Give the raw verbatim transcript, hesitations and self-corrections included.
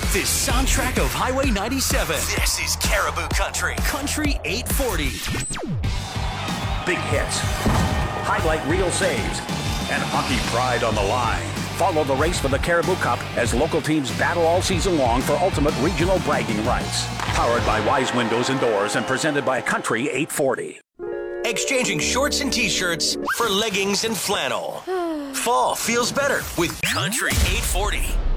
The soundtrack of Highway ninety-seven. This is Caribou Country. Country eight forty. Big hits, highlight reel saves, and hockey pride on the line. Follow the race for the Caribou Cup as local teams battle all season long for ultimate regional bragging rights. Powered by Wise Windows and Doors and presented by Country eight forty. Exchanging shorts and t-shirts for leggings and flannel. Fall feels better with Country eight forty.